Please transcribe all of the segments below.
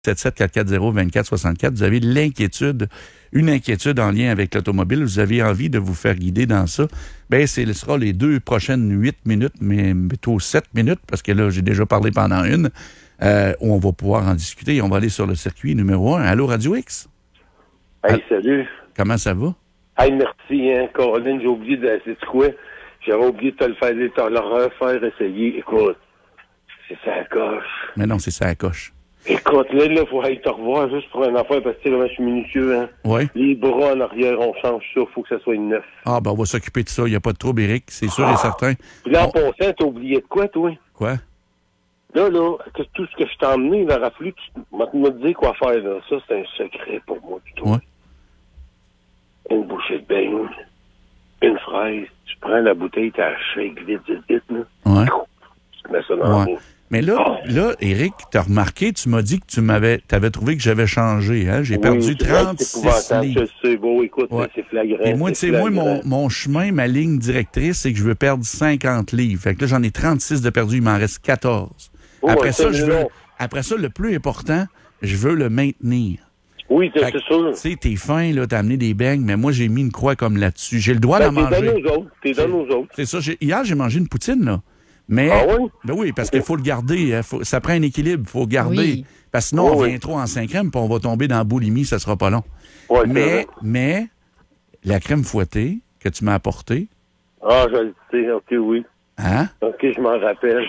77-440-2464. Vous avez une inquiétude en lien avec l'automobile, vous avez envie de vous faire guider dans ça, bien, ce sera les 2 prochaines 8 minutes, mais plutôt 7 minutes, parce que là, j'ai déjà parlé pendant une, où on va pouvoir en discuter et on va aller sur le circuit numéro 1. Allô, Radio X? Hey, salut. Comment ça va? Hey, merci, hein, Caroline, j'ai oublié de... C'est quoi? J'avais oublié de te le refaire essayer. Écoute, c'est ça coche. Mais non, c'est ça à coche. Écoute, là, faut aller te revoir juste pour une affaire, parce que tu sais comment je suis minutieux, hein. Oui. Les bras en arrière, on change ça, faut que ça soit neuf. Ah, ben, on va s'occuper de ça, il n'y a pas de trouble, Éric, c'est sûr et certain. Puis là, en passant, t'as oublié de quoi, toi? Quoi? Là, tout ce que je t'ai emmené, il aura fallu que tu me dire quoi faire, là. Ça, c'est un secret pour moi, plutôt. Ouais. Une bouchée de beigne, une fraise, tu prends la bouteille, t'as shake vite, là. Ouais. Tu mets ça dans la bouche. Mais là, Éric, t'as remarqué, tu m'as dit que t'avais trouvé que j'avais changé, hein? J'ai perdu 36 livres. C'est beau, écoute, c'est flagrant. Et moi, tu sais, mon chemin, ma ligne directrice, c'est que je veux perdre 50 livres. Fait que là, j'en ai 36 de perdu, il m'en reste 14. Après ça, le plus important, je veux le maintenir. Oui, c'est sûr. Tu sais, t'es fin, là, t'as amené des beignes, mais moi, j'ai mis une croix comme là-dessus. J'ai le droit d'en manger. T'es dans nos autres. C'est ça. Hier, j'ai mangé une poutine, là. Mais, ben oui, parce qu'il faut le garder. Ça prend un équilibre, il faut garder. Oui. Parce que sinon, on vient trop en 5 crèmes, puis on va tomber dans la boulimie, ça sera pas long. Ouais, mais, la crème fouettée que tu m'as apportée. Ah, je le sais, OK, oui. Hein? OK, je m'en rappelle.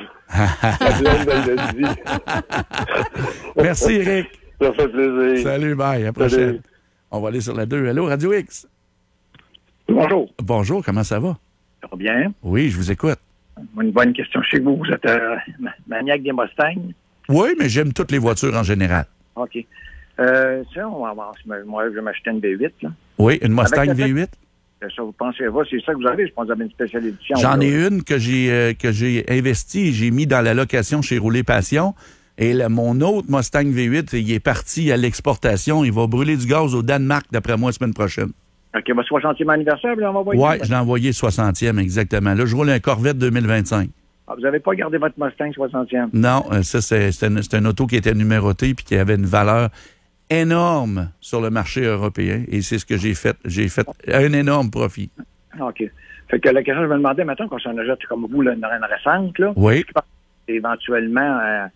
Merci, Éric. Ça fait plaisir. Salut, bye, à la prochaine. Salut. On va aller sur la 2. Allô, Radio X? Bonjour. Bonjour, comment ça va? Ça va bien? Oui, je vous écoute. Une bonne question. Je sais que vous êtes maniaque des Mustangs. Oui, mais j'aime toutes les voitures en général. OK. Moi, je vais m'acheter une V8. Là. Oui, une Mustang V8? Ça, vous pensez pas? C'est ça que vous avez? Je pense que vous avez une spéciale édition. J'en ai une que j'ai investie et j'ai mis dans la location chez Rouler Passion. Et mon autre Mustang V8, il est parti à l'exportation. Il va brûler du gaz au Danemark, d'après moi, la semaine prochaine. OK, votre 60e anniversaire, vous l'envoyez? Oui, je l'ai envoyé 60e, exactement. Là, je roule un Corvette 2025. Ah, vous n'avez pas gardé votre Mustang 60e? Non, ça, c'est une auto qui était numérotée puis qui avait une valeur énorme sur le marché européen. Et c'est ce que j'ai fait. J'ai fait un énorme profit. OK. Fait que la question, je me demandais, maintenant, quand on achète comme vous, là, une récente, là. Oui. Éventuellement,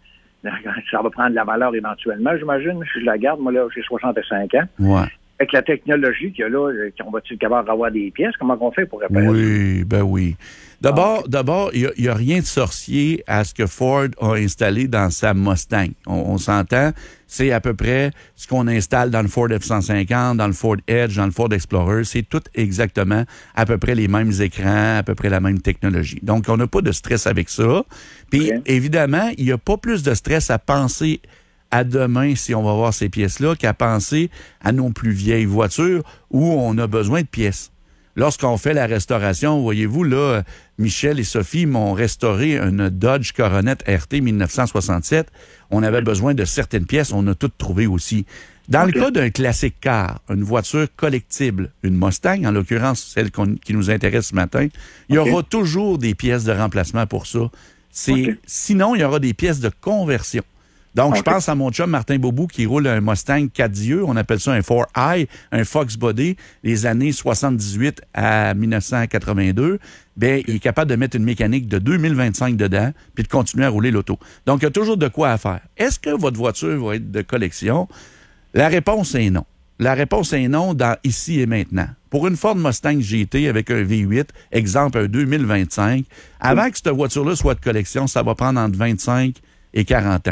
ça va prendre de la valeur éventuellement, j'imagine. Si je la garde, moi, là, j'ai 65 ans. Ouais. Avec la technologie qu'il y a là, on va-tu capable d'avoir des pièces? Comment on fait pour réparer? Oui, ben oui. D'abord, il n'y a rien de sorcier à ce que Ford a installé dans sa Mustang. On s'entend, c'est à peu près ce qu'on installe dans le Ford F-150, dans le Ford Edge, dans le Ford Explorer. C'est tout exactement à peu près les mêmes écrans, à peu près la même technologie. Donc, on n'a pas de stress avec ça. Puis, évidemment, il n'y a pas plus de stress à penser à demain, si on va voir ces pièces-là, qu'à penser à nos plus vieilles voitures où on a besoin de pièces. Lorsqu'on fait la restauration, voyez-vous, là, Michel et Sophie m'ont restauré une Dodge Coronet RT 1967. On avait besoin de certaines pièces, on a toutes trouvé aussi. Dans le cas d'un classique car, une voiture collectible, une Mustang, en l'occurrence celle qui nous intéresse ce matin, il y aura toujours des pièces de remplacement pour ça. Sinon, il y aura des pièces de conversion. Donc, je pense à mon chum Martin Beaubout qui roule un Mustang 4 yeux. On appelle ça un 4i, un Fox Body, les années 78 à 1982. Ben, il est capable de mettre une mécanique de 2025 dedans puis de continuer à rouler l'auto. Donc, il y a toujours de quoi à faire. Est-ce que votre voiture va être de collection? La réponse est non. La réponse est non dans ici et maintenant. Pour une Ford Mustang GT avec un V8, exemple un 2025, avant que cette voiture-là soit de collection, ça va prendre entre 25 et 40 ans.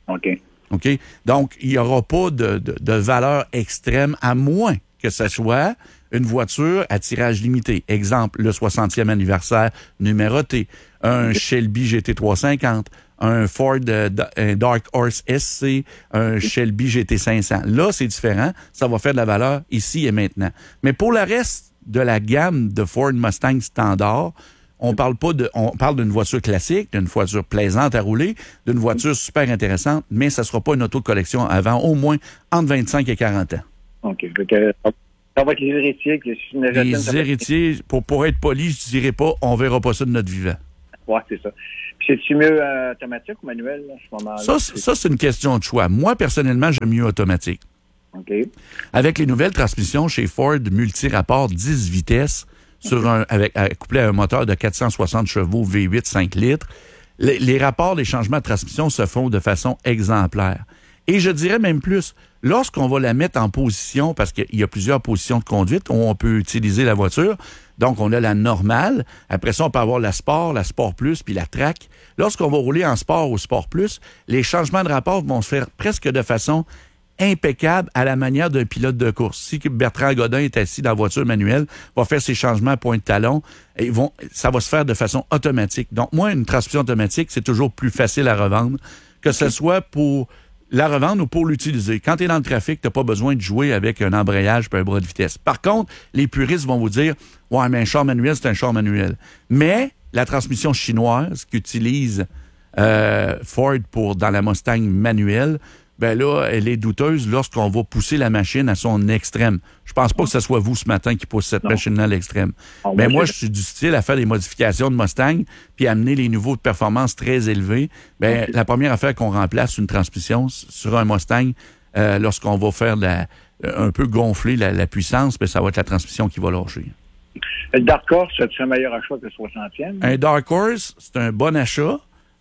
OK? Donc, il n'y aura pas de valeur extrême, à moins que ce soit une voiture à tirage limité. Exemple, le 60e anniversaire numéroté, un Shelby GT350, un Ford un Dark Horse SC, un Shelby GT500. Là, c'est différent. Ça va faire de la valeur ici et maintenant. Mais pour le reste de la gamme de Ford Mustang standard, on parle d'une voiture classique, d'une voiture plaisante à rouler, d'une voiture super intéressante, mais ça ne sera pas une auto de collection avant au moins entre 25 et 40 ans. OK. Ça va être les héritiers. Les héritiers, pour être poli, je ne dirais pas, on ne verra pas ça de notre vivant. Oui, c'est ça. C'est-tu mieux automatique ou manuel là, à ce moment-là? Ça, c'est une question de choix. Moi, personnellement, j'aime mieux automatique. OK. Avec les nouvelles transmissions chez Ford, multi-rapport 10 vitesses, couplé à un moteur de 460 chevaux V8 5 litres, les rapports, les changements de transmission se font de façon exemplaire. Et je dirais même plus, lorsqu'on va la mettre en position, parce qu'il y a plusieurs positions de conduite où on peut utiliser la voiture, donc on a la normale, après ça on peut avoir la Sport Plus, puis la Track. Lorsqu'on va rouler en Sport ou Sport Plus, les changements de rapport vont se faire presque de façon impeccable à la manière d'un pilote de course. Si Bertrand Godin est assis dans la voiture manuelle, va faire ses changements à point de talon, ça va se faire de façon automatique. Donc, moi, une transmission automatique, c'est toujours plus facile à revendre, que ce soit pour la revendre ou pour l'utiliser. Quand tu es dans le trafic, tu n'as pas besoin de jouer avec un embrayage et un bras de vitesse. Par contre, les puristes vont vous dire, ouais, mais un char manuel, c'est un char manuel. Mais la transmission chinoise qu'utilise Ford dans la Mustang manuelle, ben là, elle est douteuse lorsqu'on va pousser la machine à son extrême. Je pense pas que ce soit vous ce matin qui pousse cette machine-là à l'extrême. Mais moi, je suis du style à faire des modifications de Mustang puis amener les niveaux de performance très élevés. La première affaire qu'on remplace une transmission sur un Mustang, lorsqu'on va faire un peu gonfler la puissance, ben ça va être la transmission qui va lâcher. Le Dark Horse, c'est un meilleur achat que le 60e? Un Dark Horse, c'est un bon achat.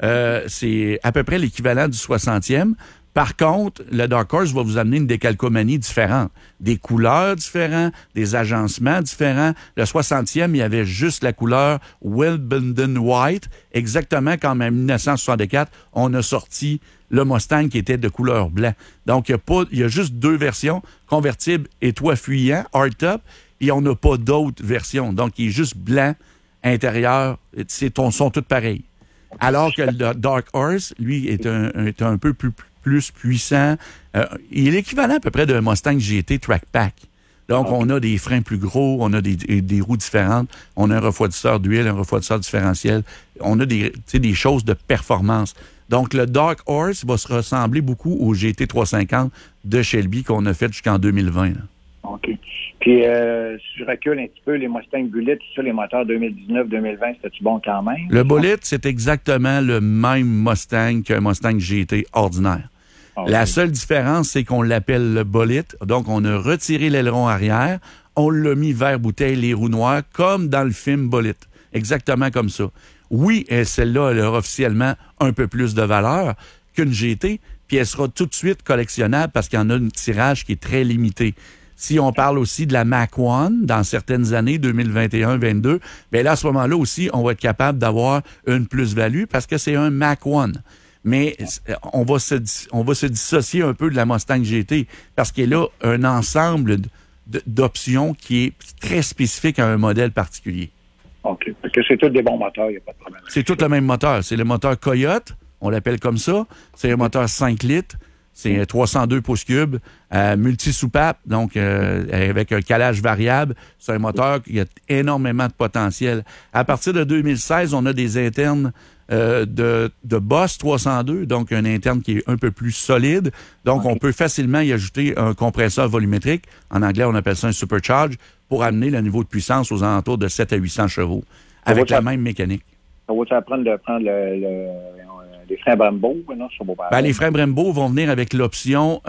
C'est à peu près l'équivalent du 60e. Par contre, le Dark Horse va vous amener une décalcomanie différente. Des couleurs différentes, des agencements différents. Le 60e, il y avait juste la couleur Wimbledon White. Exactement comme en 1964, on a sorti le Mustang qui était de couleur blanc. Donc, il y a juste deux versions, convertible et toit fuyant, hardtop, et on n'a pas d'autres versions. Donc, il est juste blanc, intérieur, sont toutes pareilles. Alors que le Dark Horse, lui, est un peu plus puissant. Il est l'équivalent à peu près d'un Mustang GT Track Pack. Donc, on a des freins plus gros, on a des roues différentes, on a un refroidisseur d'huile, un refroidisseur différentiel. On a des choses de performance. Donc, le Dark Horse va se ressembler beaucoup au GT 350 de Shelby qu'on a fait jusqu'en 2020. Là. OK. Puis, si je recule un petit peu, les Mustang Bullitt, ça, les moteurs 2019-2020, c'était-tu bon quand même? Le Bullitt, c'est exactement le même Mustang qu'un Mustang GT ordinaire. Okay. La seule différence, c'est qu'on l'appelle le Bullitt. Donc, on a retiré l'aileron arrière, on l'a mis vert bouteille, les roues noires, comme dans le film Bullitt. Exactement comme ça. Oui, celle-là, elle aura officiellement un peu plus de valeur qu'une GT, puis elle sera tout de suite collectionnable parce qu'il y en a un tirage qui est très limité. Si on parle aussi de la Mach 1 dans certaines années, 2021-22, bien là, à ce moment-là aussi, on va être capable d'avoir une plus-value parce que c'est un Mach 1. Mais on va se dissocier un peu de la Mustang GT parce qu'il y a là un ensemble d'options qui est très spécifique à un modèle particulier. OK. Parce que c'est tous des bons moteurs, il n'y a pas de problème. C'est tout le même moteur. C'est le moteur Coyote, on l'appelle comme ça. C'est un moteur 5 litres. C'est 302 pouces cubes, multi-soupape, donc avec un calage variable. C'est un moteur qui a énormément de potentiel. À partir de 2016, on a des internes de Boss 302, donc un interne qui est un peu plus solide. Donc, on peut facilement y ajouter un compresseur volumétrique. En anglais, on appelle ça un supercharge pour amener le niveau de puissance aux alentours de 7 à 800 chevaux avec la même mécanique. Ça va-tu apprendre de prendre les freins Brembo, non? Les freins Brembo vont venir avec l'option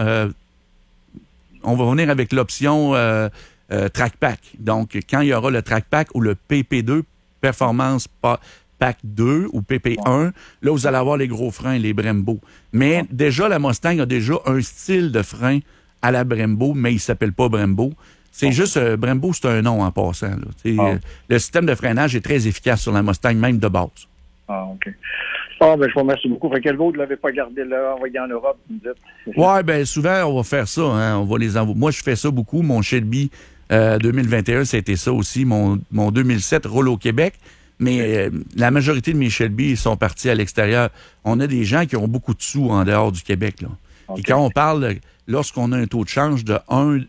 Track Pack. Donc, quand il y aura le Track Pack ou le PP2, Performance Pack 2 ou PP1, là, vous allez avoir les gros freins, les Brembo. Mais déjà, la Mustang a déjà un style de frein à la Brembo, mais il ne s'appelle pas Brembo. C'est juste, Brembo, c'est un nom en passant. Là. Le système de freinage est très efficace sur la Mustang, même de base. Ah, OK. Je vous remercie beaucoup. Fait quel vous ne l'avez pas gardé là, envoyé en Europe, vous me dites? Oui, souvent, on va faire ça. Hein, on va les envoyer. Moi, je fais ça beaucoup. Mon Shelby 2021, c'était ça aussi. Mon 2007 roule au Québec. Mais la majorité de mes Shelby sont partis à l'extérieur. On a des gens qui ont beaucoup de sous en dehors du Québec. Là. Okay. Et quand on parle, lorsqu'on a un taux de change de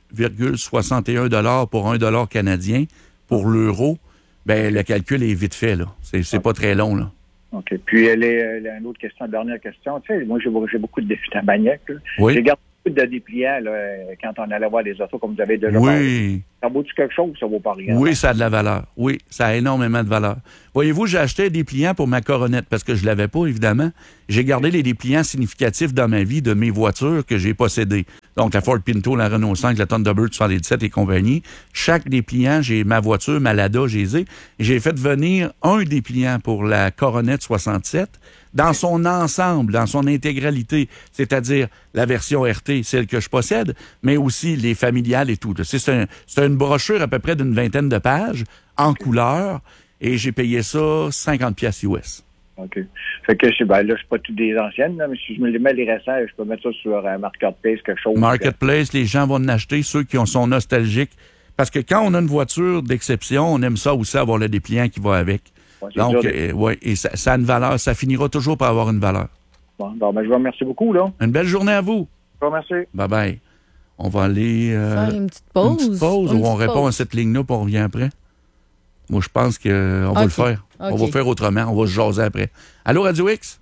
1,61 pour $1 canadien pour l'euro, le calcul est vite fait. Là. C'est pas très long. Là. OK. Puis, une autre question, dernière question. Tu sais, moi, j'ai beaucoup de défis Tabagnac. Oui. J'ai gardé de dépliants, là, quand on allait voir les autos, comme vous avez déjà Oui. parlé. Ça vaut-tu quelque chose ou ça vaut pas rien? Oui, ça a de la valeur. Oui, ça a énormément de valeur. Voyez-vous, j'ai acheté des dépliants pour ma Coronette parce que je l'avais pas, évidemment. J'ai gardé les dépliants significatifs dans ma vie de mes voitures que j'ai possédées. Donc, la Ford Pinto, la Renault 5, la Thunderbird 77 et compagnie. Chaque dépliant, j'ai ma voiture, ma Lada, j'ai fait venir un dépliant pour la Coronette 67 dans son ensemble, dans son intégralité, c'est-à-dire la version RT, celle que je possède, mais aussi les familiales et tout. C'est une brochure à peu près d'une 20aine de pages, en couleur, et j'ai payé ça 50 pièces US. OK. Fait que, là, c'est pas toutes des anciennes, là, mais si je me les mets les récents, je peux mettre ça sur Marketplace, quelque chose. Marketplace, les gens vont en acheter, ceux qui sont nostalgiques. Parce que quand on a une voiture d'exception, on aime ça aussi avoir le dépliant qui va avec. Ouais, donc, et ça a une valeur. Ça finira toujours par avoir une valeur. Bon, je vous remercie beaucoup, là. Une belle journée à vous. Je vous remercie. Bye-bye. On va aller... faire une petite pause. Une petite pause où on répond à cette ligne-là puis on revient après. Moi, je pense qu'on va le faire. On va faire autrement. On va se jaser après. Allô, Radio X?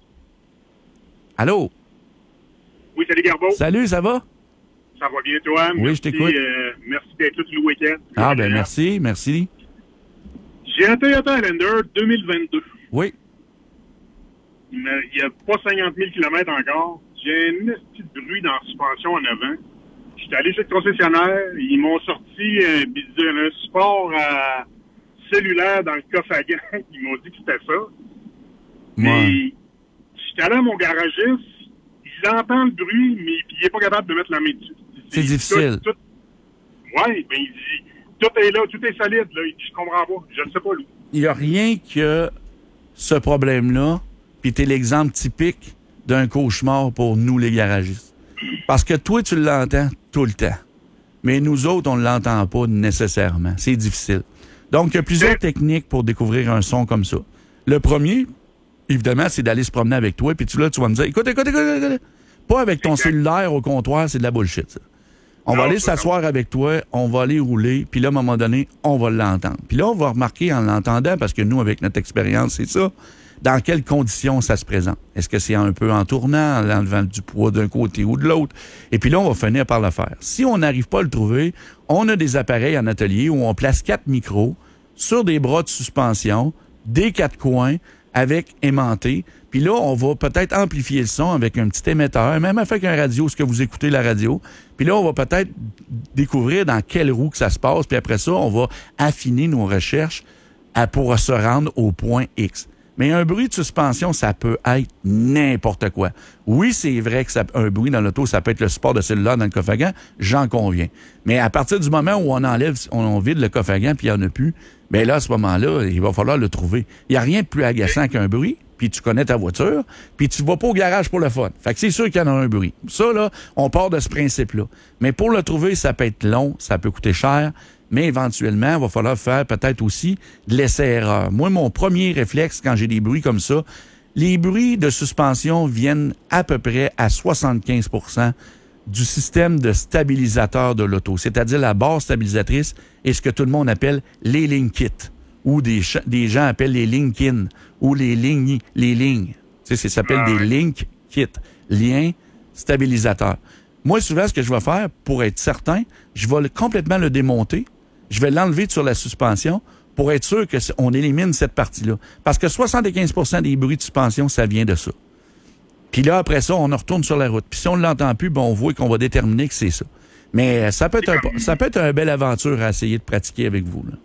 Allô? Oui, salut Garbeau. Salut, ça va? Ça va bien, toi? Oui, je t'écoute. Merci d'être là tout le week-end. Ah, ben merci. J'ai un Toyota Highlander 2022. Oui. Il n'y a pas 50 000 km encore. J'ai un petit bruit dans la suspension en avant. J'étais allé chez le concessionnaire. Ils m'ont sorti un support cellulaire dans le coffre à gants. Ils m'ont dit que c'était ça. Mais j'étais allé à mon garagiste. Il entend le bruit, mais il n'est pas capable de mettre la main dessus. C'est difficile. Oui, ben il dit, tout est là, tout est solide. Là. Il dit, je comprends pas. Je ne sais pas, lui. Il n'y a rien que ce problème-là, puis tu es l'exemple typique d'un cauchemar pour nous, les garagistes. Parce que toi, tu l'entends tout le temps. Mais nous autres, on ne l'entend pas nécessairement. C'est difficile. Donc, il y a plusieurs techniques pour découvrir un son comme ça. Le premier, évidemment, c'est d'aller se promener avec toi, puis tu vas me dire, écoute. Pas avec ton cellulaire au comptoir, c'est de la bullshit, ça. On va aller s'asseoir avec toi, on va aller rouler, puis là, à un moment donné, on va l'entendre. Puis là, on va remarquer en l'entendant, parce que nous, avec notre expérience, c'est ça, dans quelles conditions ça se présente. Est-ce que c'est un peu en tournant, en enlevant du poids d'un côté ou de l'autre? Et puis là, on va finir par le faire. Si on n'arrive pas à le trouver, on a des appareils en atelier où on place 4 micros sur des bras de suspension, des 4 coins, avec aimanté. Puis là, on va peut-être amplifier le son avec un petit émetteur, même avec un radio, ce que vous écoutez la radio. Puis là, on va peut-être découvrir dans quelle roue que ça se passe. Puis après ça, on va affiner nos recherches pour se rendre au point X. Mais un bruit de suspension, ça peut être n'importe quoi. Oui, c'est vrai que un bruit dans l'auto, ça peut être le support de cellulaire dans le coffre à gants, j'en conviens. Mais à partir du moment où on vide le coffre à gants puis il n'y en a plus, bien là, à ce moment-là, il va falloir le trouver. Il n'y a rien de plus agaçant qu'un bruit, puis tu connais ta voiture, puis tu vas pas au garage pour le fun. Fait que c'est sûr qu'il y en a un bruit. Ça, là, on part de ce principe-là. Mais pour le trouver, ça peut être long, ça peut coûter cher, mais éventuellement, il va falloir faire peut-être aussi de l'essai-erreur. Moi, mon premier réflexe, quand j'ai des bruits comme ça, les bruits de suspension viennent à peu près à 75% du système de stabilisateur de l'auto, c'est-à-dire la barre stabilisatrice et ce que tout le monde appelle les link kits, ou des gens appellent les link-in, ou les lignes. Tu sais, ça s'appelle des link kits, liens stabilisateurs. Moi, souvent, ce que je vais faire, pour être certain, je vais complètement le démonter, je vais l'enlever sur la suspension pour être sûr qu'on élimine cette partie-là. Parce que 75% des bruits de suspension, ça vient de ça. Puis là, après ça, on retourne sur la route. Puis si on ne l'entend plus, ben on voit qu'on va déterminer que c'est ça. Mais ça peut être une belle aventure à essayer de pratiquer avec vous, là.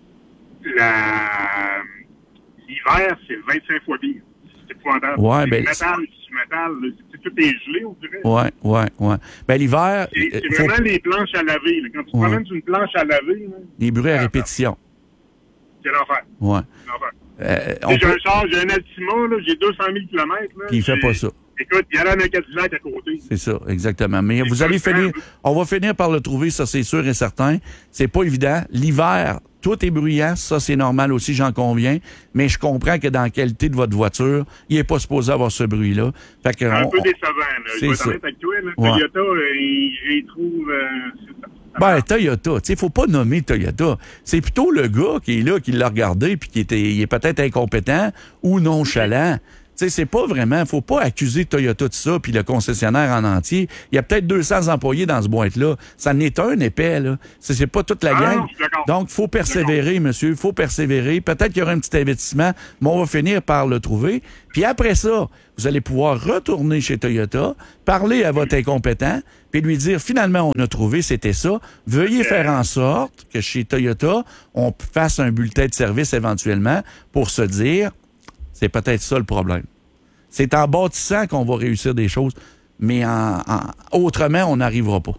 L'hiver, c'est 25 fois pire. C'est épouvantable. Ouais, métal, tout est gelé, on dirait. Ouais. Ben, l'hiver... C'est vraiment les planches à laver. Là. Quand tu promènes sur une planche à laver... Là, les bruits à répétition. C'est l'enfer. Ouais. J'ai un Altima, là, j'ai 200 000 km. Puis il fait pas ça. Écoute, il y a un Cadillac à côté. C'est ça, exactement. Mais vous allez finir... On va finir par le trouver, ça, c'est sûr et certain. C'est pas évident. L'hiver... Tout est bruyant, ça c'est normal aussi, j'en conviens, mais je comprends que dans la qualité de votre voiture, il n'est pas supposé avoir ce bruit-là. Fait que un peu décevant, là. Je vais t'arrêter avec toi, là. Toyota, il trouve... Toyota, tu sais, faut pas nommer Toyota. C'est plutôt le gars qui est là, qui l'a regardé, puis il est peut-être incompétent ou nonchalant. Tu sais, c'est pas vraiment, faut pas accuser Toyota de ça, puis le concessionnaire en entier. Il y a peut-être 200 employés dans ce boîte-là. Ça n'est un épais, là. C'est pas toute la gang. Non, je suis d'accord. Donc, faut persévérer, monsieur. Faut persévérer. Peut-être qu'il y aura un petit investissement, mais on va finir par le trouver. Puis après ça, vous allez pouvoir retourner chez Toyota, parler à votre incompétent, puis lui dire, finalement, on a trouvé, c'était ça. Veuillez faire en sorte que chez Toyota, on fasse un bulletin de service éventuellement pour se dire, c'est peut-être ça le problème. C'est en bâtissant qu'on va réussir des choses, mais autrement, on n'arrivera pas.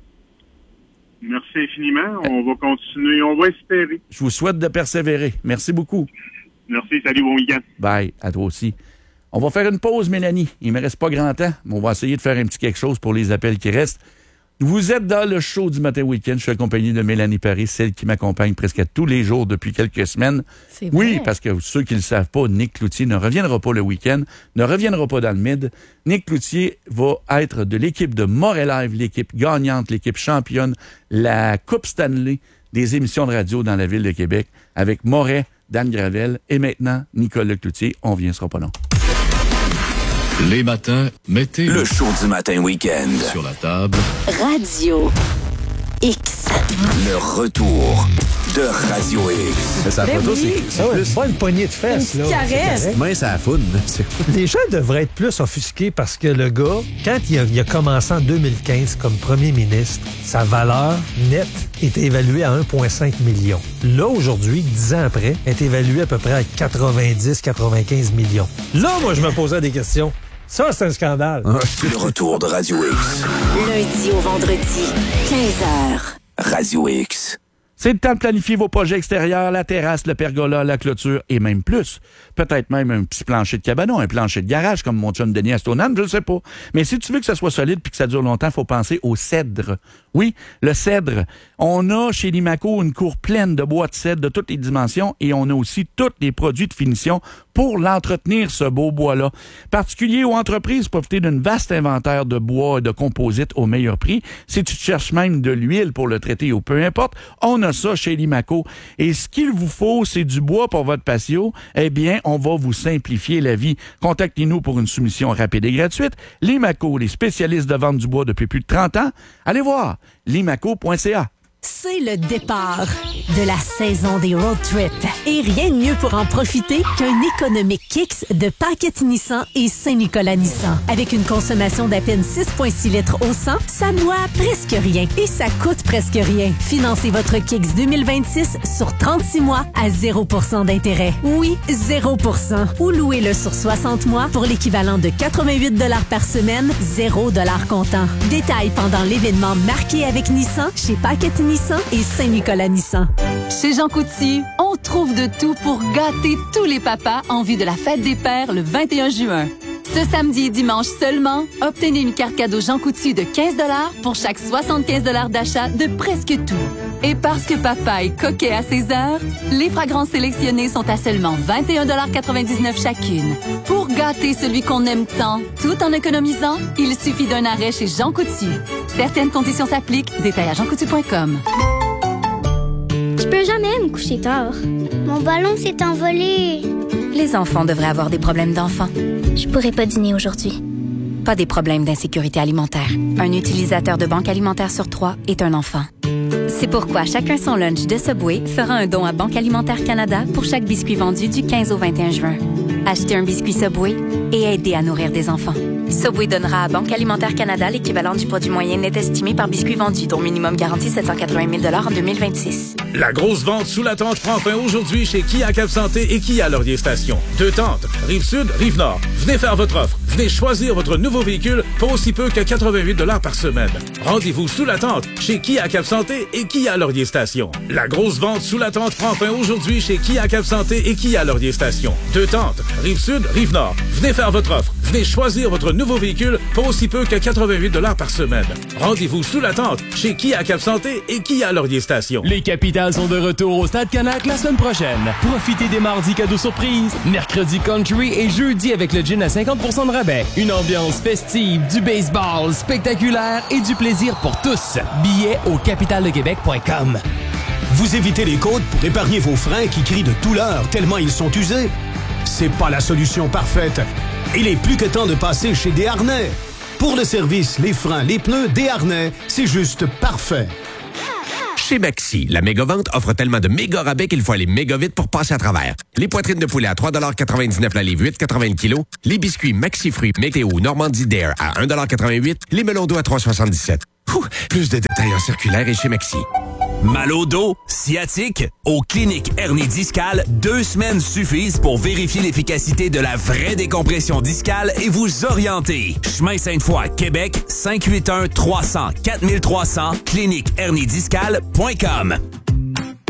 Merci infiniment. On va continuer. On va espérer. Je vous souhaite de persévérer. Merci beaucoup. Merci. Salut. Bon week-end. Bye. À toi aussi. On va faire une pause, Mélanie. Il me reste pas grand temps, mais on va essayer de faire un petit quelque chose pour les appels qui restent. Vous êtes dans le show du Matin Week-end. Je suis accompagné de Mélanie Paris, celle qui m'accompagne presque tous les jours depuis quelques semaines. C'est vrai. Oui, parce que ceux qui ne le savent pas, Nick Cloutier ne reviendra pas le week-end, ne reviendra pas dans le mid. Nick Cloutier va être de l'équipe de Moret Live, l'équipe gagnante, l'équipe championne, la Coupe Stanley des émissions de radio dans la ville de Québec avec Moret, Dan Gravel et maintenant Nicolas Cloutier. On vient, ce sera pas long. Les matins, mettez Le show du Matin Week-end. sur la table. Radio X. Le retour de Radio X. Mais sa Ben photo, oui. c'est Pas une poignée de fesses, Une là. petite caresse. C'est correct. mince à la foune. Les gens devraient être plus offusqués parce que le gars, quand il a commencé en 2015 comme premier ministre, sa valeur nette était évaluée à 1,5 million. Là, aujourd'hui, 10 ans après, elle est évaluée à peu près à 90-95 millions. Là, moi, je me posais des questions. Ça, c'est un scandale. Le retour de Radio X. Lundi au vendredi, 15h. Radio X. C'est le temps de planifier vos projets extérieurs, la terrasse, le pergola, la clôture et même plus. Peut-être même un petit plancher de cabanon, un plancher de garage comme mon chum Denis Astonam, je ne sais pas. Mais si tu veux que ça soit solide puis que ça dure longtemps, il faut penser au cèdre. Oui, le cèdre. On a chez Limaco une cour pleine de bois de cèdre de toutes les dimensions et on a aussi tous les produits de finition pour l'entretenir, ce beau bois-là. Particuliers ou entreprises, profitez d'un vaste inventaire de bois et de composites au meilleur prix. Si tu cherches même de l'huile pour le traiter ou peu importe, on a ça chez Limaco. Et ce qu'il vous faut, c'est du bois pour votre patio. Eh bien, on va vous simplifier la vie. Contactez-nous pour une soumission rapide et gratuite. Limaco, les spécialistes de vente du bois depuis plus de 30 ans. Allez voir, limaco.ca. C'est le départ de la saison des road trips. Et rien de mieux pour en profiter qu'un économique Kicks de Paquette Nissan et Saint-Nicolas Nissan. Avec une consommation d'à peine 6,6 litres au 100, ça boit presque rien et ça coûte presque rien. Financez votre Kicks 2026 sur 36 mois à 0% d'intérêt. Oui, 0%. Ou louez-le sur 60 mois pour l'équivalent de 88 $ par semaine, 0 $ comptant. Détails pendant l'événement marqué avec Nissan chez Paquette Nissan et Saint-Nicolas Nissan. Chez Jean Coutu, on trouve de tout pour gâter tous les papas en vue de la fête des pères le 21 juin. Ce samedi et dimanche seulement, obtenez une carte cadeau Jean Coutu de 15 $ pour chaque 75 $ d'achat de presque tout. Et parce que papa est coquet à ses heures, les fragrances sélectionnées sont à seulement 21,99 $ chacune. Pour gâter celui qu'on aime tant, tout en économisant, il suffit d'un arrêt chez Jean Coutu. Certaines conditions s'appliquent. Détails à jeancoutu.com. Je peux jamais me coucher tard. Mon ballon s'est envolé. Les enfants devraient avoir des problèmes d'enfants. Je pourrais pas dîner aujourd'hui. Pas des problèmes d'insécurité alimentaire. Un utilisateur de banque alimentaire sur 3 est un enfant. C'est pourquoi Chacun son lunch de Subway fera un don à Banque Alimentaire Canada pour chaque biscuit vendu du 15 au 21 juin. Achetez un biscuit Subway et aidez à nourrir des enfants. Subway donnera à Banque Alimentaire Canada l'équivalent du produit moyen net estimé par biscuit vendu, dont minimum garanti 780 000 $ en 2026. La grosse vente sous la tente prend fin aujourd'hui chez Kia Cap Santé et Kia Laurier Station. 2 tentes, Rive-Sud, Rive-Nord. Venez faire votre offre. Venez choisir votre nouveau véhicule pour aussi peu que 88 $ par semaine. Rendez-vous sous la tente chez Kia Cap Santé et Kia Laurier Station. La grosse vente sous la tente prend fin aujourd'hui chez Kia Cap Santé et Kia Laurier Station. 2 tentes, Rive-Sud, Rive-Nord. Venez faire votre offre. Venez choisir votre nouveau véhicule pour aussi peu que 88 $ par semaine. Rendez-vous sous la tente chez Kia Cap Santé et Kia Laurier Station. Les Capitals sont de retour au Stade Canac la semaine prochaine. Profitez des mardis cadeaux surprises, mercredi country et jeudi avec le gin à 50% de rabais. Une ambiance festive, du baseball spectaculaire et du plaisir pour tous. Billets au capitaldequebec.com. Vous évitez les côtes pour épargner vos freins qui crient de tout l'heure tellement ils sont usés? c'est pas la solution parfaite. Il est plus que temps de passer chez Desharnais. Pour le service, les freins, les pneus, Desharnais, c'est juste parfait. Chez Maxi, la méga-vente offre tellement de méga rabais qu'il faut aller méga vite pour passer à travers. Les poitrines de poulet à 3,99 la livre, 8,80 le kilo. Les biscuits Maxi Fruits Météo Normandie Dare à 1,88 $. Les melons d'eau à 3,77 $. Plus de détails en circulaire et chez Maxi. Mal au dos, sciatique? Aux cliniques hernie discale, 2 semaines suffisent pour vérifier l'efficacité de la vraie décompression discale et vous orienter. Chemin Sainte-Foy, Québec, 581-300-4300, cliniquehernidiscale.com.